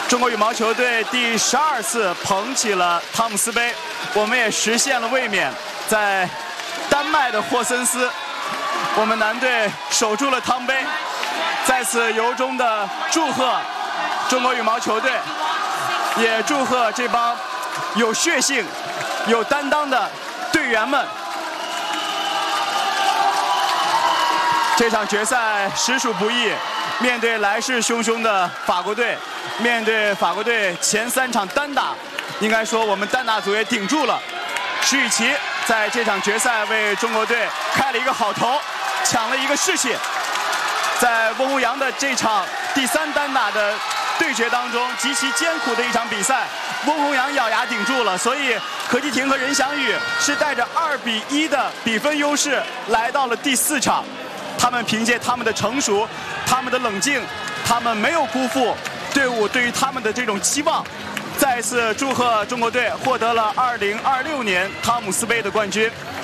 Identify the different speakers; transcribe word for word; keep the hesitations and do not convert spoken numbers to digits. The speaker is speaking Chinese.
Speaker 1: 中国羽毛球队第十二次捧起了汤姆斯杯，我们也实现了卫冕。在丹麦的霍森斯，我们男队守住了汤杯。在此由衷的祝贺中国羽毛球队，也祝贺这帮有血性、有担当的队员们。这场决赛实属不易，面对来势汹汹的法国队，面对法国队前三场单打，应该说我们单打组也顶住了。石宇奇在这场决赛为中国队开了一个好头，抢了一个士气。在翁宏扬的这场第三单打的对决当中，极其艰苦的一场比赛，翁宏扬咬牙顶住了，所以何继婷和任翔宇是带着二比一的比分优势来到了第四场。他们凭借他们的成熟，他们的冷静，他们没有辜负队伍对于他们的这种期望。再次祝贺中国队获得了二零二六年汤姆斯杯的冠军。